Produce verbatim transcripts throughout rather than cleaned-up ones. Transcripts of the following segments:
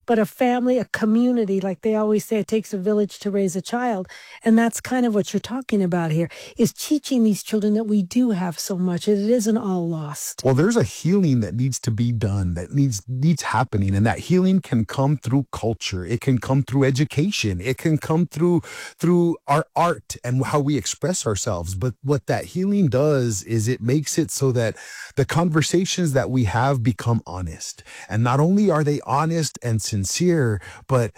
but a family, a community. Like they always say, it takes a village to raise a child. And that's kind of what you're talking about here, is teaching these children that we do have so much. It isn't all lost. Well, there's a healing that needs to be done, that needs needs happening. And that healing can come through culture. It can come through education. It can come through through our art and how we express ourselves. But what that healing does is it makes it so that the conversations that we have become honest. And not only are they honest and sincere, but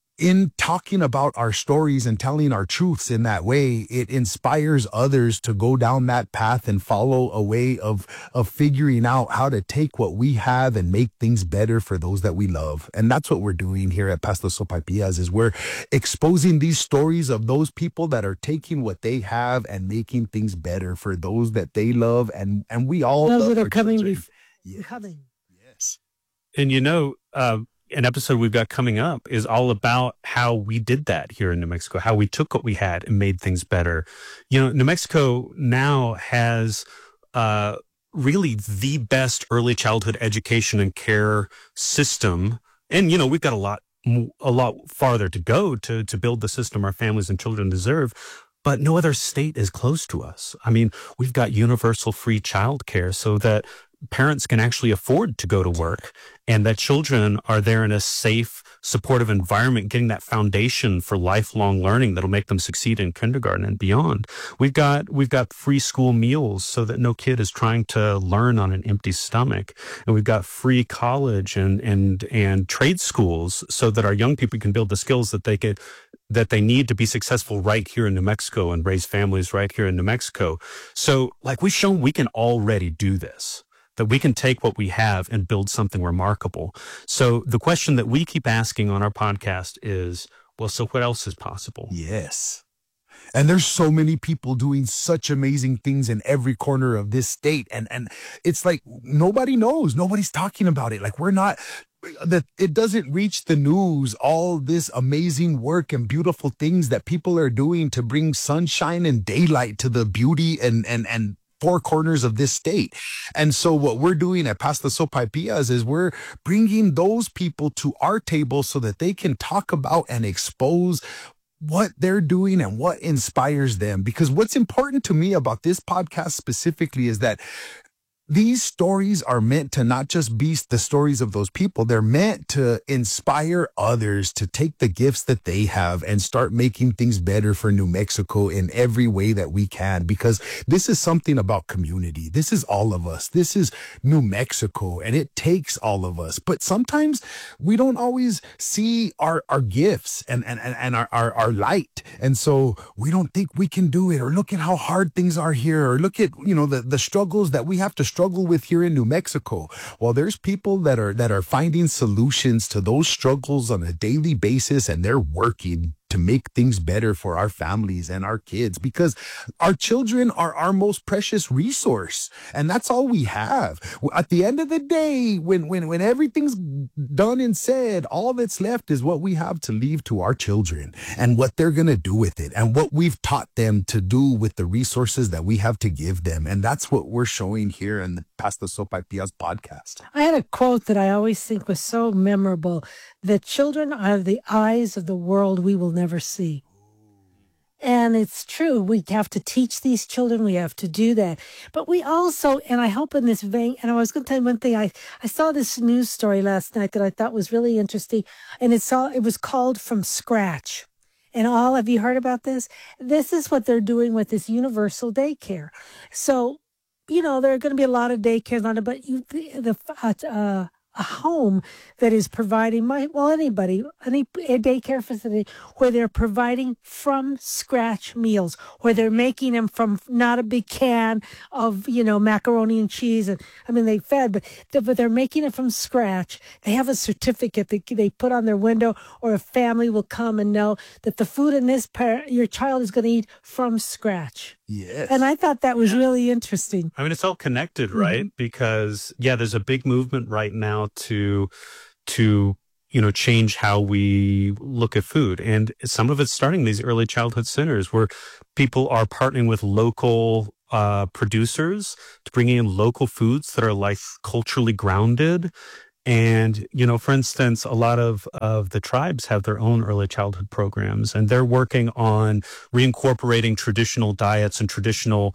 in talking about our stories and telling our truths in that way, it inspires others to go down that path and follow a way of of figuring out how to take what we have and make things better for those that we love. And that's what we're doing here at Pastor Sopaipillas, is we're exposing these stories of those people that are taking what they have and making things better for those that they love. And and we all those love that are our coming. children. Bef- Yes. coming. Yes. And you know, uh, an episode we've got coming up is all about how we did that here in New Mexico, how we took what we had and made things better. You know, New Mexico now has uh, really the best early childhood education and care system. And, you know, we've got a lot, a lot farther to go to, to build the system our families and children deserve. But no other state is close to us. I mean, we've got universal free childcare so that parents can actually afford to go to work, and that children are there in a safe, supportive environment, getting that foundation for lifelong learning that'll make them succeed in kindergarten and beyond. We've got we've got free school meals so that no kid is trying to learn on an empty stomach, and we've got free college and and and trade schools so that our young people can build the skills that they could that they need to be successful right here in New Mexico and raise families right here in New Mexico. So, like, we've shown we can already do this, that we can take what we have and build something remarkable. So the question that we keep asking on our podcast is, well, so what else is possible? Yes. And there's so many people doing such amazing things in every corner of this state. And and it's like nobody knows. Nobody's talking about it. Like we're not, that it doesn't reach the news, all this amazing work and beautiful things that people are doing to bring sunshine and daylight to the beauty and and and four corners of this state. And so what we're doing at Pastor Sopaipillas is we're bringing those people to our table so that they can talk about and expose what they're doing and what inspires them. Because what's important to me about this podcast specifically is that these stories are meant to not just be the stories of those people. They're meant to inspire others to take the gifts that they have and start making things better for New Mexico in every way that we can. Because this is something about community. This is all of us. This is New Mexico, and it takes all of us. But sometimes we don't always see our, our gifts and, and, and our, our, our light. And so we don't think we can do it, or look at how hard things are here, or look at, you know, the, the struggles that we have to struggle with here in New Mexico. Well, there's people that are that are finding solutions to those struggles on a daily basis, and they're working to make things better for our families and our kids, because our children are our most precious resource, and that's all we have. At the end of the day, when when when everything's done and said, all that's left is what we have to leave to our children and what they're going to do with it and what we've taught them to do with the resources that we have to give them. And that's what we're showing here in the Pastor Sopaipillas podcast. I had a quote that I always think was so memorable: that children are the eyes of the world we will never see. And it's true. We have to teach these children. We have to do that. But we also, and I hope in this vein, and I was going to tell you one thing. I, I saw this news story last night that I thought was really interesting. And it's all, it was called From Scratch. And all, have you heard about this? This is what they're doing with this universal daycare. So, you know, there are going to be a lot of daycares on it, but you, the, uh, a home that is providing my, well, anybody, any a daycare facility where they're providing from scratch meals, where they're making them from not a big can of, you know, macaroni and cheese. And I mean, they fed, but, but they're making it from scratch. They have a certificate that they put on their window, or a family will come and know that the food in this par- your child is going to eat from scratch. Yes. And I thought that was really interesting. I mean, it's all connected, right? Mm-hmm. Because, yeah, there's a big movement right now to, to, you know, change how we look at food. And some of it's starting these early childhood centers where people are partnering with local uh, producers to bring in local foods that are like culturally grounded. And, you know, for instance, a lot of, of the tribes have their own early childhood programs, and they're working on reincorporating traditional diets and traditional,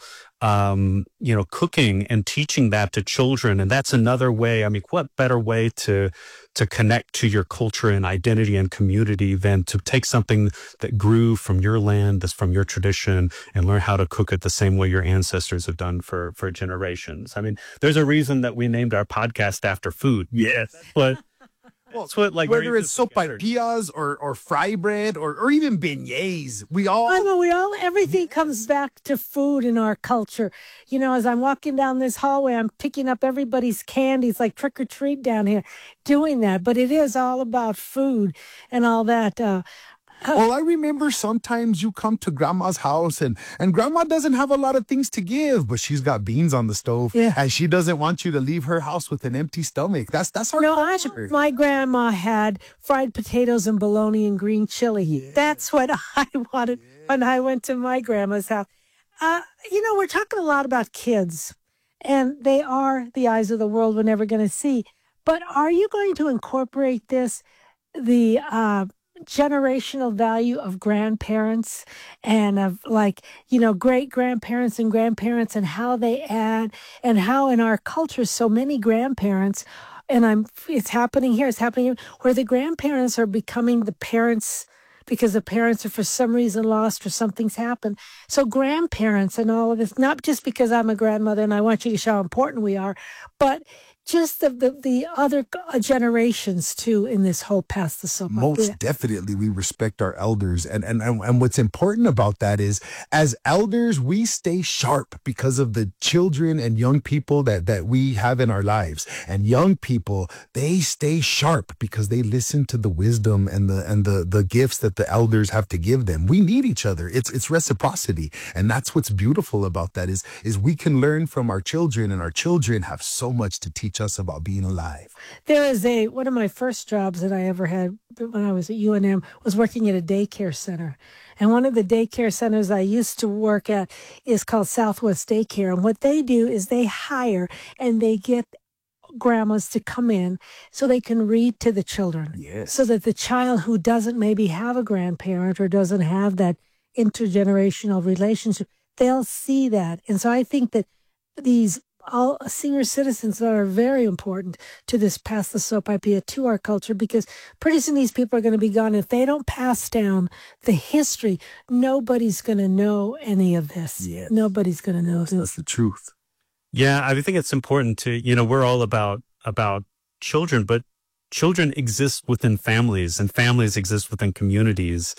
um, you know, cooking and teaching that to children. And that's another way. I mean, what better way to, to connect to your culture and identity and community than to take something that grew from your land, that's from your tradition, and learn how to cook it the same way your ancestors have done for, for generations. I mean, there's a reason that we named our podcast after food. Yes. But that's what, like, whether it's sopapillas or, or fry bread or, or even beignets, we all... I mean, we all, everything comes back to food in our culture. You know, as I'm walking down this hallway, I'm picking up everybody's candies, like trick or treat down here, doing that. But it is all about food and all that. Uh, Well, I remember sometimes you come to grandma's house and, and grandma doesn't have a lot of things to give, but she's got beans on the stove, yeah. and she doesn't want you to leave her house with an empty stomach. That's that's our no, I, culture. my grandma had fried potatoes and bologna and green chili. Yeah. That's what I wanted yeah. when I went to my grandma's house. Uh, you know, we're talking a lot about kids, and they are the eyes of the world we're never going to see. But are you going to incorporate this, the uh, generational value of grandparents and of, like, you know, great grandparents and grandparents, and how they add, and how in our culture so many grandparents, and I'm it's happening here, it's happening here, where the grandparents are becoming the parents because the parents are for some reason lost or something's happened. So grandparents and all of this, not just because I'm a grandmother and I want you to show how important we are, but just the, the, the other generations, too, in this whole Pass the Soap. Most yeah. definitely, we respect our elders. And, and, and what's important about that is, as elders, we stay sharp because of the children and young people that, that we have in our lives. And young people, they stay sharp because they listen to the wisdom and the and the, the gifts that the elders have to give them. We need each other. It's it's reciprocity. And that's what's beautiful about that is, is we can learn from our children, and our children have so much to teach us about being alive. There is a, one of my first jobs that I ever had when I was at U N M was working at a daycare center. And one of the daycare centers I used to work at is called Southwest Daycare. And what they do is they hire and they get grandmas to come in so they can read to the children. Yes. So that the child who doesn't maybe have a grandparent or doesn't have that intergenerational relationship, they'll see that. And so I think that these all senior citizens that are very important to this Pass the Soap idea, to our culture, because pretty soon these people are going to be gone. If they don't pass down the history, nobody's going to know any of this. Yes. Nobody's going to know this. That's the truth. Yeah, I think it's important to, you know, we're all about about children, but children exist within families, and families exist within communities.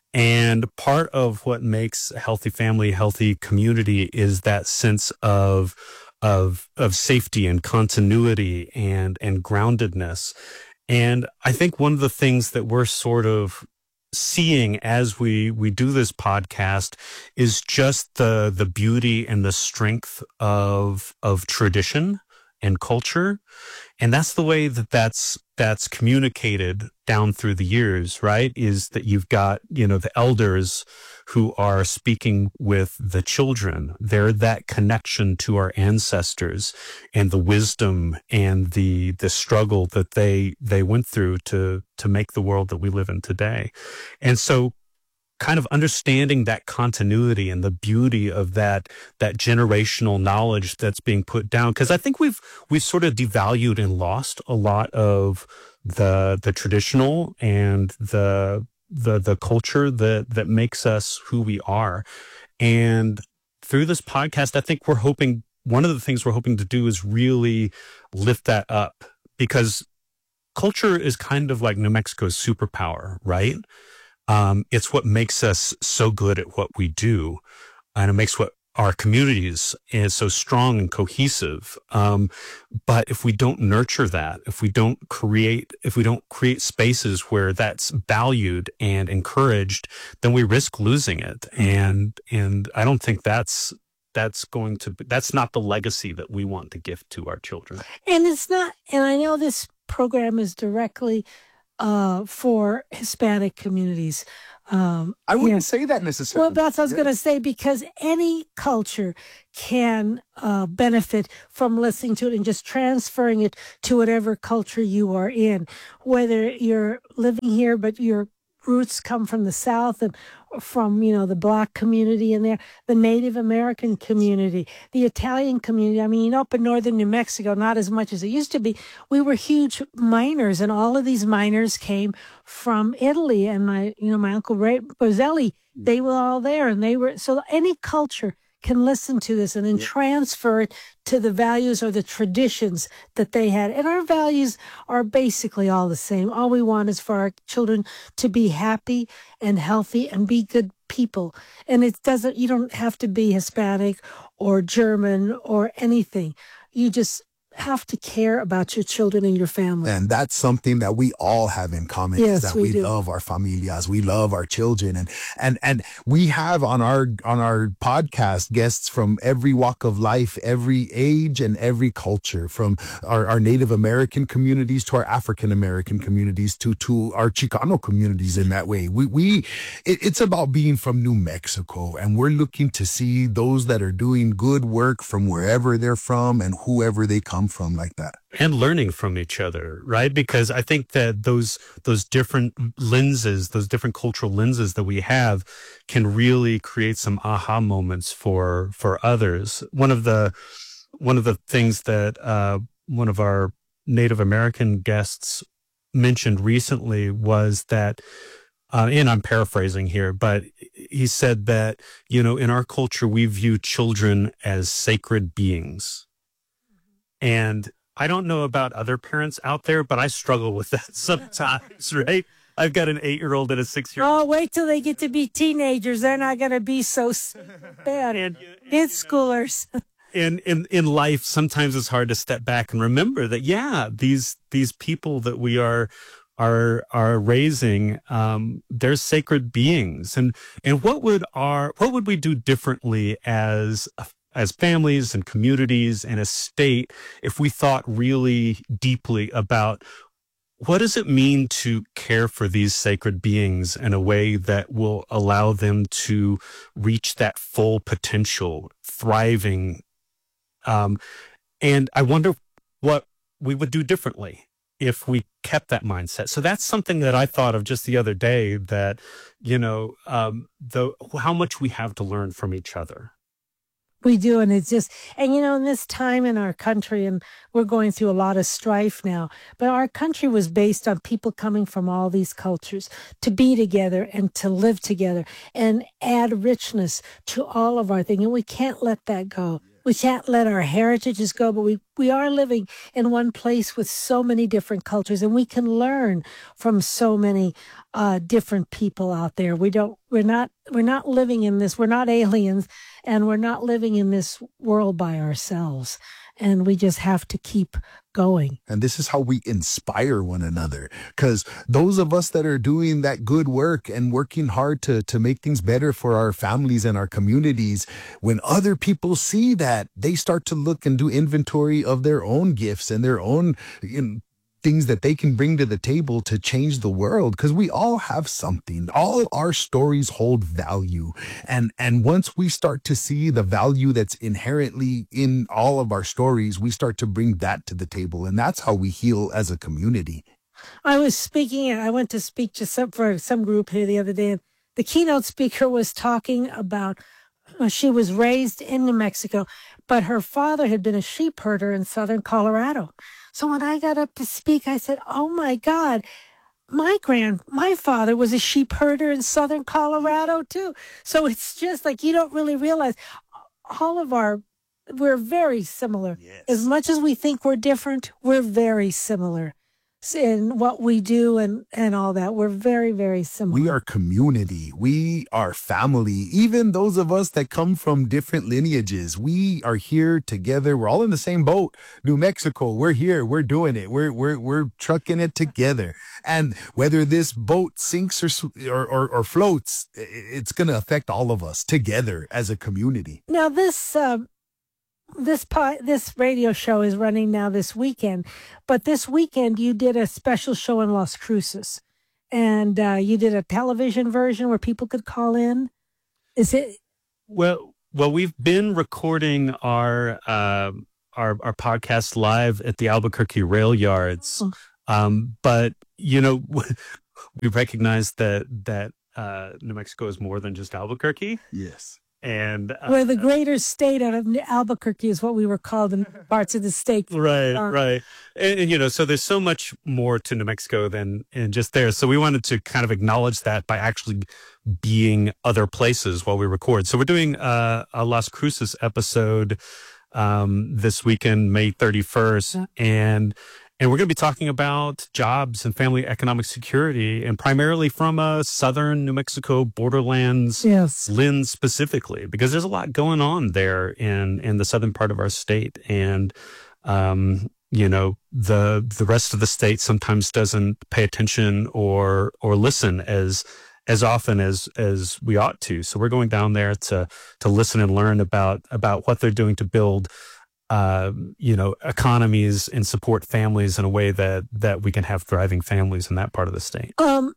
And part of what makes a healthy family, healthy community is that sense of of of safety and continuity and and groundedness. And I think one of the things that we're sort of seeing as we we do this podcast is just the the beauty and the strength of of tradition and culture. And that's the way that that's that's communicated down through the years, right? Is that you've got, you know, the elders who are speaking with the children. They're that connection to our ancestors and the wisdom and the the struggle that they they went through to to make the world that we live in today. And so kind of understanding that continuity and the beauty of that that generational knowledge that's being put down, because I think we've we've sort of devalued and lost a lot of the the traditional and the the the culture that that makes us who we are. And through this podcast, I think we're hoping, one of the things we're hoping to do is really lift that up, because culture is kind of like New Mexico's superpower, right? Um, it's what makes us so good at what we do, and it makes what our communities is so strong and cohesive. Um, but if we don't nurture that, if we don't create, if we don't create spaces where that's valued and encouraged, then we risk losing it. And and I don't think that's that's going to be, that's not the legacy that we want to give to our children. And it's not. And I know this program is directly uh, for Hispanic communities. Um, I wouldn't yeah. say that necessarily. Well, that's what I was Yeah. going to say, because any culture can uh, benefit from listening to it and just transferring it to whatever culture you are in. Whether you're living here, but your roots come from the South and from, you know, the Black community in there, the Native American community, the Italian community. I mean, up in northern New Mexico, not as much as it used to be. We were huge miners, and all of these miners came from Italy. And my, you know, my uncle Ray Bozelli, they were all there, and they were, so any culture can listen to this and then Yeah. transfer it to the values or the traditions that they had. And our values are basically all the same. All we want is for our children to be happy and healthy and be good people. And it doesn't, you don't have to be Hispanic or German or anything. You just have to care about your children and your family. And that's something that we all have in common. Yes, is that we we do. love our familias, we love our children, and and and we have on our on our podcast guests from every walk of life, every age, and every culture, from our, our Native American communities to our African American communities to to our Chicano communities. In that way, we we it, it's about being from New Mexico, and we're looking to see those that are doing good work from wherever they're from and whoever they come from, like that. And learning from each other, right? Because I think that those those different lenses, those different cultural lenses that we have, can really create some aha moments for for others. One of the one of the things that uh, one of our Native American guests mentioned recently was that, uh, and I'm paraphrasing here, but he said that, you know, in our culture we view children as sacred beings. And I don't know about other parents out there, but I struggle with that sometimes, right? I've got an eight-year-old and a six-year-old. Oh, wait till they get to be teenagers. They're not going to be so s- bad. And It's schoolers. in, in, in life, sometimes it's hard to step back and remember that, yeah, these these people that we are are are raising, um, they're sacred beings. And and what would our what would we do differently as a as families and communities and a state if we thought really deeply about what does it mean to care for these sacred beings in a way that will allow them to reach that full potential, thriving. Um, and I wonder what we would do differently if we kept that mindset. So that's something that I thought of just the other day, that, you know, um, the, how much we have to learn from each other. We do, and it's just, and you know, in this time in our country, and we're going through a lot of strife now, but our country was based on people coming from all these cultures to be together and to live together and add richness to all of our thing, and we can't let that go. We can't let our heritages go, but we, we are living in one place with so many different cultures, and we can learn from so many uh, different people out there. We don't, we're not, we're not living in this, we're not aliens, and we're not living in this world by ourselves. And we just have to keep going. And this is how we inspire one another, because those of us that are doing that good work and working hard to, to make things better for our families and our communities, when other people see that, they start to look and do inventory of their own gifts and their own, you know, things that they can bring to the table to change the world, because we all have something. All our stories hold value. And and once we start to see the value that's inherently in all of our stories, we start to bring that to the table. And that's how we heal as a community. I was speaking, I went to speak to some, for some group here the other day, and the keynote speaker was talking about, uh, she was raised in New Mexico, but her father had been a sheep herder in southern Colorado. So when I got up to speak, I said, oh my God, my grand, my father was a sheep herder in southern Colorado too. So it's just like, you don't really realize all of our, we're very similar. Yes. As much as we think we're different, we're very similar in what we do and, and all that. We're very, very similar. We are community. We are family. Even those of us that come from different lineages, we are here together. We're all in the same boat. New Mexico, we're here. We're doing it. We're we're we're trucking it together. And whether this boat sinks or or or, or floats, it's going to affect all of us together as a community. Now, this uh, this po- this radio show is running now this weekend, but this weekend you did a special show in Las Cruces, and uh, you did a television version where people could call in. Is it? Well, well, we've been recording our uh, our our podcast live at the Albuquerque Rail Yards, Oh. um, but you know, we recognize that that uh, New Mexico is more than just Albuquerque. Yes. And uh, Where the greater state out of Albuquerque is what we were called in parts of the state. right, Uh, right, and, and you know, so there's so much more to New Mexico than and just there. So we wanted to kind of acknowledge that by actually being other places while we record. So we're doing uh, a Las Cruces episode um, this weekend, May thirty-first, Yeah. and. And we're going to be talking about jobs and family economic security, and primarily from a southern New Mexico borderlands Yes. lens specifically, because there's a lot going on there in, in the southern part of our state. And, um, you know, the the rest of the state sometimes doesn't pay attention or or listen as as often as as we ought to. So we're going down there to to listen and learn about about what they're doing to build Uh, you know, economies and support families in a way that that we can have thriving families in that part of the state. Um,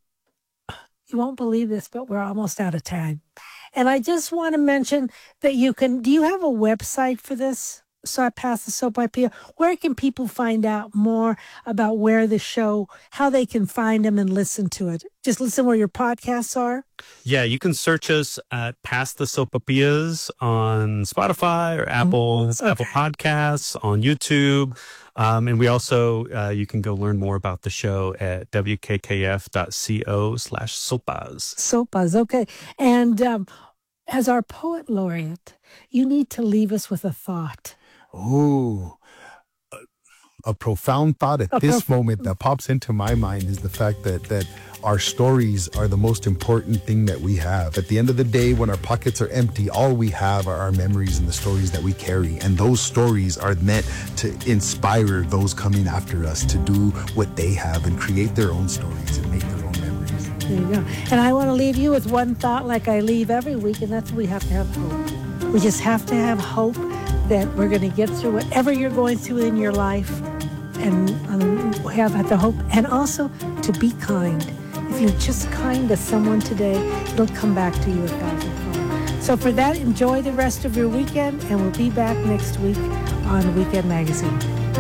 you won't believe this, but we're almost out of time. And I just want to mention that you can, do you have a website for this? So I pass the soap I P. Where can people find out more about where the show, how they can find them and listen to it? Just listen where your podcasts are? Yeah, you can search us at Past the Sopapillas on Spotify or Apple Okay. Apple Podcasts, on YouTube. Um, and we also, uh, you can go learn more about the show at w k k f dot co slash sopas. Sopas, okay. And um, as our poet laureate, you need to leave us with a thought. Ooh, a, a profound thought at A this prof- moment that pops into my mind is the fact that that our stories are the most important thing that we have. At the end of the day, when our pockets are empty, all we have are our memories and the stories that we carry. And those stories are meant to inspire those coming after us to do what they have and create their own stories and make their own memories. There you go. And I want to leave you with one thought like I leave every week, and that's we have to have hope. We just have to have hope that we're going to get through whatever you're going through in your life, and um, have the hope, and also to be kind. If you're just kind to someone today, it'll come back to you a thousandfold. So for that, enjoy the rest of your weekend, and we'll be back next week on Weekend Magazine.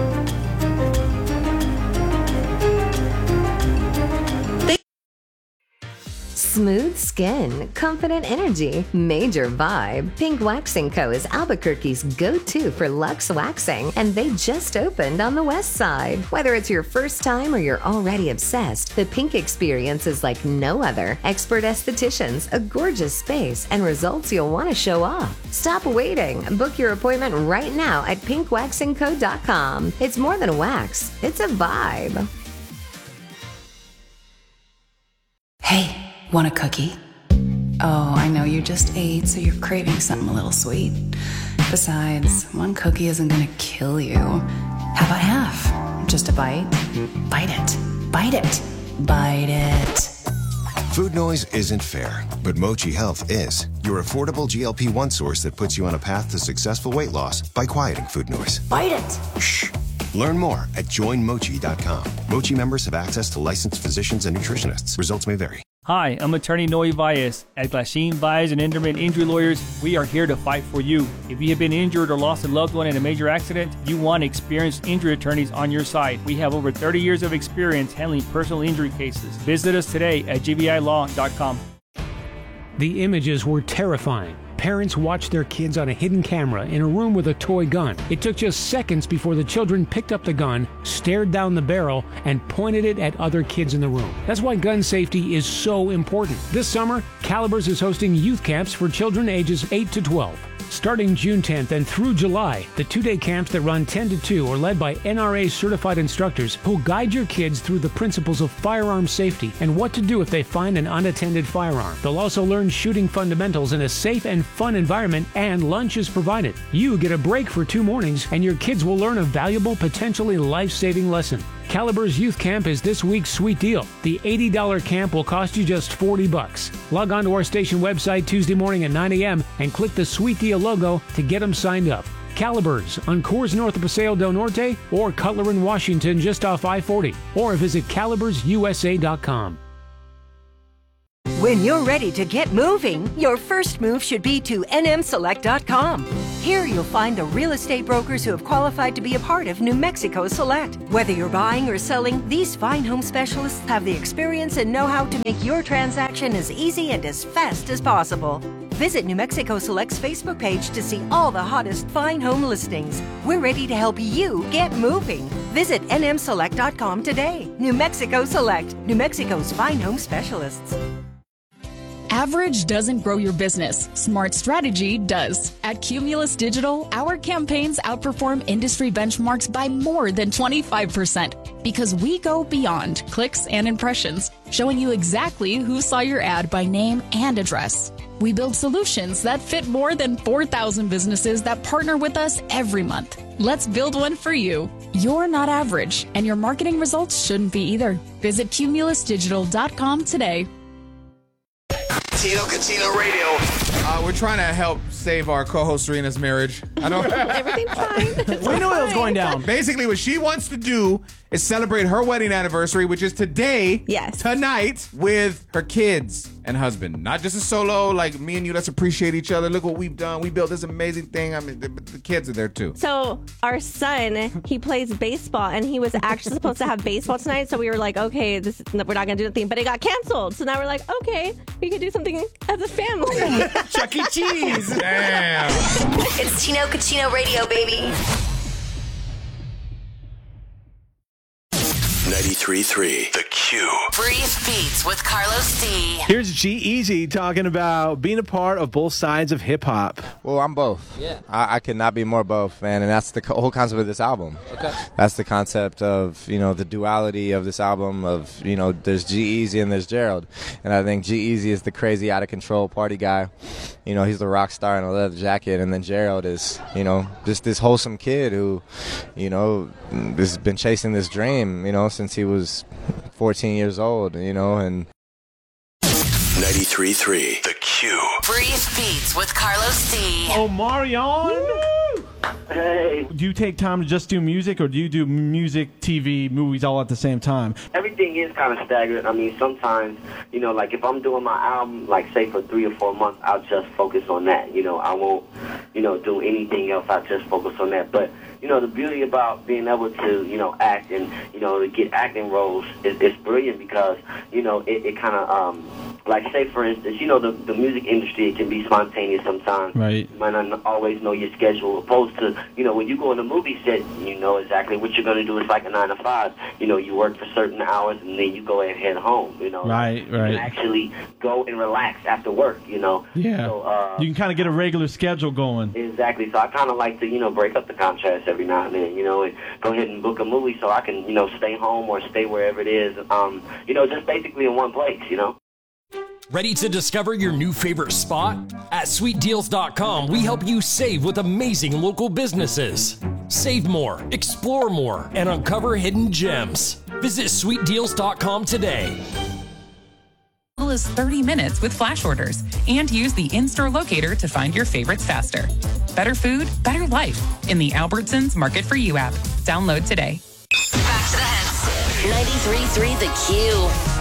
Smooth skin, confident energy, major vibe. Pink Waxing Co. is Albuquerque's go-to for luxe waxing, and they just opened on the west side. Whether it's your first time or you're already obsessed, the Pink experience is like no other. Expert estheticians, a gorgeous space, and results you'll want to show off. Stop waiting. Book your appointment right now at pink waxing co dot com. It's more than a wax, it's a vibe. Hey, want a cookie? Oh, I know you just ate, so you're craving something a little sweet. Besides, one cookie isn't gonna kill you. How about half? Just a bite? Bite it. Bite it. Bite it. Food noise isn't fair, but Mochi Health is. Your affordable G L P one source that puts you on a path to successful weight loss by quieting food noise. Bite it. Shh. Learn more at join mochi dot com. Mochi members have access to licensed physicians and nutritionists. Results may vary. Hi, I'm attorney Noe Valles. At Glasheen, Valles and Enderman Injury Lawyers, we are here to fight for you. If you have been injured or lost a loved one in a major accident, you want experienced injury attorneys on your side. We have over thirty years of experience handling personal injury cases. Visit us today at g v i law dot com. The images were terrifying. Parents watched their kids on a hidden camera in a room with a toy gun. It took just seconds before the children picked up the gun, stared down the barrel, and pointed it at other kids in the room. That's why gun safety is so important. This summer, Calibers is hosting youth camps for children ages eight to twelve. Starting June tenth and through July, the two-day camps that run ten to two are led by N R A-certified instructors who'll guide your kids through the principles of firearm safety and what to do if they find an unattended firearm. They'll also learn shooting fundamentals in a safe and fun environment, and lunch is provided. You get a break for two mornings, and your kids will learn a valuable, potentially life-saving lesson. Calibers Youth Camp is this week's sweet deal. The eighty dollars camp will cost you just forty bucks. Log on to our station website Tuesday morning at nine a.m. and click the sweet deal logo to get them signed up. Calabur's on Coors North of Paseo del Norte or Cutler in Washington just off I forty, or visit calibers u s a dot com. When you're ready to get moving, your first move should be to N M select dot com. Here you'll find the real estate brokers who have qualified to be a part of New Mexico Select. Whether you're buying or selling, these fine home specialists have the experience and know-how to make your transaction as easy and as fast as possible. Visit New Mexico Select's Facebook page to see all the hottest fine home listings. We're ready to help you get moving. Visit N M select dot com today. New Mexico Select, New Mexico's fine home specialists. Average doesn't grow your business. Smart strategy does. At Cumulus Digital, our campaigns outperform industry benchmarks by more than twenty-five percent because we go beyond clicks and impressions, showing you exactly who saw your ad by name and address. We build solutions that fit more than four thousand businesses that partner with us every month. Let's build one for you. You're not average, and your marketing results shouldn't be either. Visit cumulus digital dot com today. Tino Cucino Radio. Uh, we're trying to help save our co-host Serena's marriage. I don't. Everything's fine. It's we knew fine. it was going down. Basically, what she wants to do is celebrate her wedding anniversary, which is today, yes, tonight, with her kids and husband. Not just a solo, like me and you. Let's appreciate each other. Look what we've done. We built this amazing thing. I mean, the, the kids are there too. So our son, he plays baseball, and he was actually supposed to have baseball tonight. So we were like, okay, this we're not gonna do anything, but it got canceled. So now we're like, okay, we can do something as a family. Chuck E. Cheese. Damn. It's Tino Cucino Radio, baby. ninety-three point three The Q. Brief Beats with Carlos D. Here's G-Eazy talking about being a part of both sides of hip-hop. Well, I'm both. Yeah. I, I could not be more both, man, and that's the co- whole concept of this album. Okay. That's the concept of, you know, the duality of this album of, you know, there's G-Eazy and there's Gerald. And I think G-Eazy is the crazy, out-of-control party guy. You know, he's the rock star in a leather jacket, and then Gerald is, you know, just this wholesome kid who, you know, has been chasing this dream, you know, since he was fourteen years old, you know, and ninety-three point three The Q. Brief Beats with Carlos D. Omarion. Hey. Do you take time to just do music, or do you do music, T V, movies all at the same time? Everything is kind of staggered. I mean, sometimes, you know, like if I'm doing my album, like say for three or four months, I'll just focus on that. You know, I won't, you know, do anything else. I'll just focus on that. But, you know, the beauty about being able to, you know, act and, you know, to get acting roles is, is brilliant because, you know, it, it kind of, um, like say for instance, you know, the, the music industry, it can be spontaneous sometimes. Right. You might not always know your schedule, opposed to, you know, when you go on a movie set, you know exactly what you're going to do. It's like a nine to five. You know, you work for certain hours and then you go and head home, you know. Right, you right. can actually go and relax after work, you know. Yeah. So, uh, you can kind of get a regular schedule going. Exactly. So I kind of like to, you know, break up the contrast every now and then, you know, and go ahead and book a movie so I can, you know, stay home or stay wherever it is, um, you know, just basically in one place, you know. Ready to discover your new favorite spot? At sweet deals dot com, we help you save with amazing local businesses. Save more, explore more, and uncover hidden gems. Visit sweet deals dot com today. Is thirty minutes with flash orders, and use the in-store locator to find your favorites faster. Better food, better life in the Albertsons Market for You app. Download today. Back to the hits. ninety-three point three The Q.